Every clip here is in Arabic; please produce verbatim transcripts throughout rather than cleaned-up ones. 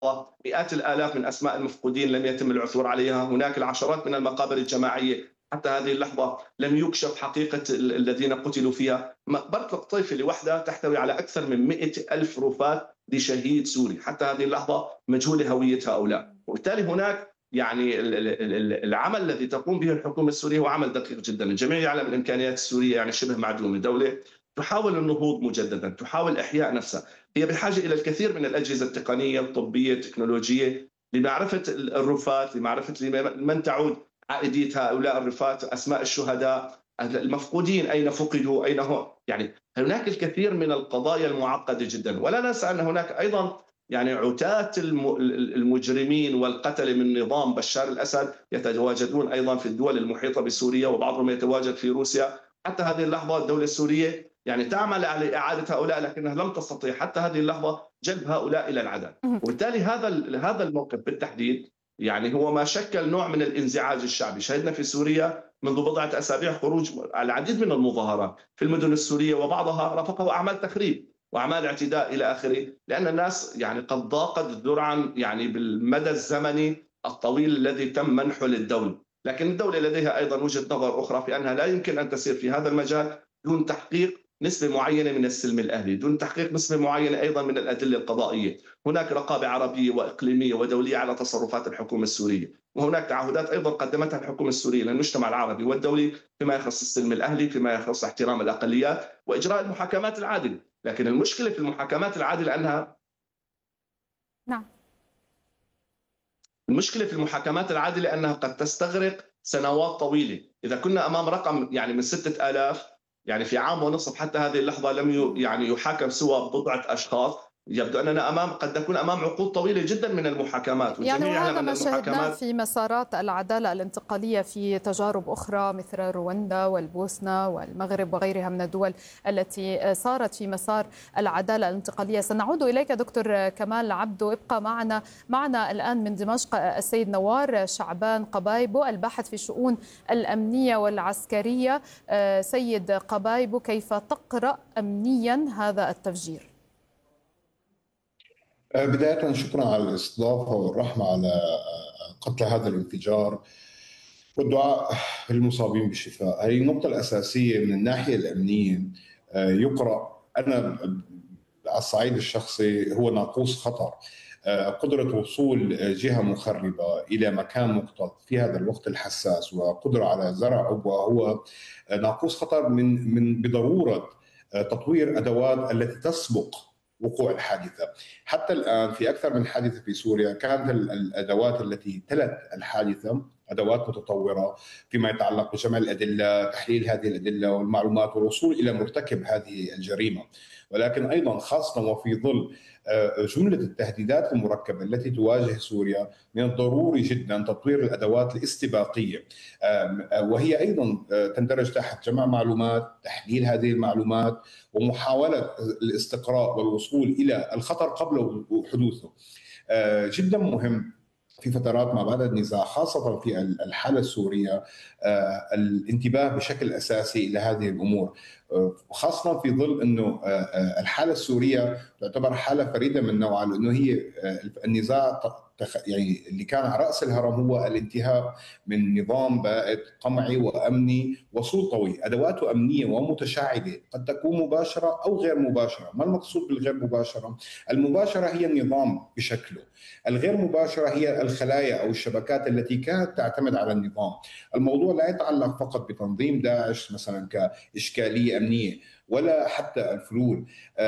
مئات الآلاف من أسماء المفقودين لم يتم العثور عليها، هناك العشرات من المقابر الجماعية حتى هذه اللحظة لم يكشف حقيقة الذين قتلوا فيها. مقبرة القطيفي لوحدها تحتوي على أكثر من مئة ألف رفاة لشهيد سوري، حتى هذه اللحظة مجهول هوية هؤلاء. وبالتالي هناك يعني العمل الذي تقوم به الحكومة السورية هو عمل دقيق جدا. الجميع يعلم الإمكانيات السورية يعني شبه معدومة، دولة تحاول النهوض مجددا، تحاول إحياء نفسها، هي بحاجة إلى الكثير من الأجهزة التقنية الطبية التكنولوجية لمعرفة الرفاة، لمعرفة من تعود عائدية هؤلاء الرفاة، أسماء الشهداء، المفقودين أين فقدوا، أين هم. يعني هناك الكثير من القضايا المعقدة جدا. ولا ننسى أن هناك أيضا يعني عتاة المجرمين والقتل من نظام بشار الأسد يتواجدون أيضا في الدول المحيطة بسوريا، وبعضهم يتواجد في روسيا. حتى هذه اللحظة الدولة السورية يعني تعمل على إعادة هؤلاء، لكنها لم تستطيع حتى هذه اللحظة جلب هؤلاء إلى العدن. وبالتالي هذا هذا الموقف بالتحديد يعني هو ما شكل نوع من الانزعاج الشعبي. شهدنا في سوريا منذ بضعة أسابيع خروج العديد من المظاهرات في المدن السورية، وبعضها رافقه أعمال تخريب واعمال اعتداء الى اخره، لان الناس يعني قد ضاقت ذرعا يعني بالمدى الزمني الطويل الذي تم منحه للدوله. لكن الدوله لديها ايضا وجهه نظر اخرى في انها لا يمكن ان تسير في هذا المجال دون تحقيق نسبه معينه من السلم الاهلي، دون تحقيق نسبه معينه ايضا من الادله القضائيه. هناك رقابه عربيه واقليميه ودوليه على تصرفات الحكومه السوريه، وهناك تعهدات ايضا قدمتها الحكومه السوريه للمجتمع العربي والدولي فيما يخص السلم الاهلي، فيما يخص احترام الاقليات واجراء المحاكمات العادله. لكن المشكلة في المحاكمات العادلة أنها نعم المشكلة في المحاكمات العادلة أنها قد تستغرق سنوات طويلة. إذا كنا أمام رقم يعني من ستة آلاف يعني في عام ونصف حتى هذه اللحظة لم يعني يحاكم سوى بضعة أشخاص، يبدو أننا أمام قد نكون أمام عقود طويلة جدا من المحاكمات. يعني وهذا ما شاهدناه في مسارات العدالة الانتقالية في تجارب أخرى مثل رواندا والبوسنة والمغرب وغيرها من الدول التي سارت في مسار العدالة الانتقالية. سنعود إليك دكتور كمال عبدو، ابقى معنا. معنا الآن من دمشق السيد نوار شعبان قبايبو الباحث في الشؤون الأمنية والعسكرية. سيد قبايبو، كيف تقرأ أمنيا هذا التفجير؟ بداية شكرا على الاستضافة والرحمة على قتل هذا الانفجار والدعاء للمصابين بالشفاء. هذه النقطة الأساسية من الناحية الأمنية. يقرأ أنا على الصعيد الشخصي هو ناقوس خطر. قدرة وصول جهة مخربة إلى مكان مكتظ في هذا الوقت الحساس وقدرة على زرع عبوة هو ناقوس خطر من من بضرورة تطوير أدوات التي تسبق وقوع الحادثة. حتى الآن في أكثر من حادثة في سوريا كانت الأدوات التي تلت الحادثة أدوات متطورة فيما يتعلق بجمع الأدلة، تحليل هذه الأدلة والمعلومات والوصول إلى مرتكب هذه الجريمة. ولكن أيضا خاصة وفي ظل جملة التهديدات المركبة التي تواجه سوريا من الضروري جدا تطوير الأدوات الاستباقية، وهي أيضا تندرج تحت جمع معلومات، تحليل هذه المعلومات، ومحاولة الاستقراء والوصول إلى الخطر قبل حدوثه. جدا مهم في فترات ما بعد النزاع خاصة في الحالة السورية الانتباه بشكل أساسي إلى هذه الأمور، خاصة في ظل أنه الحالة السورية تعتبر حالة فريدة من نوعها، لأنه هي النزاع يعني اللي كان على رأس الهرم هو الانتهاء من نظام بائد قمعي وأمني وسلطوي، أدواته أمنية ومتشعبة قد تكون مباشرة أو غير مباشرة. ما المقصود بالغير مباشرة؟ المباشرة هي النظام بشكله، الغير مباشرة هي الخلايا أو الشبكات التي كانت تعتمد على النظام. الموضوع لا يتعلق فقط بتنظيم داعش مثلا كإشكالية أمنية، ولا حتى الفلول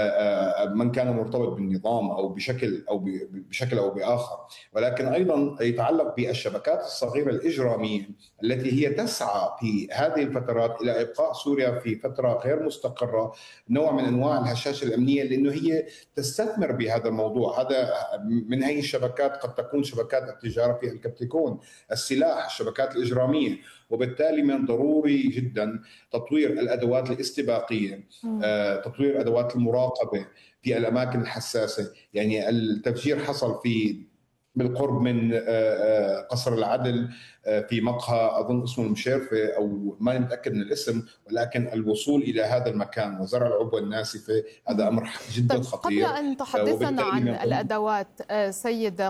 من كان مرتبط بالنظام أو بشكل أو بشكل أو بآخر، ولكن أيضا يتعلق بالشبكات الصغيرة الإجرامية التي هي تسعى في هذه الفترات إلى إبقاء سوريا في فترة غير مستقرة، نوع من أنواع الهشاشة الأمنية، لأنه هي تستثمر بهذا الموضوع. هذا من هذه الشبكات قد تكون شبكات التجارة في الكبتيكون، السلاح، الشبكات الإجرامية. وبالتالي من الضروري جدا تطوير الأدوات الاستباقية، تطوير أدوات المراقبة في الأماكن الحساسة. يعني التفجير حصل في بالقرب من قصر العدل في مقهى أظن اسمه المشيرفة أو ما متأكد من الاسم، ولكن الوصول إلى هذا المكان وزرع العبوة الناسفة هذا أمر جدا طيب، خطير. قبل أن تحدثنا عن الأدوات سيد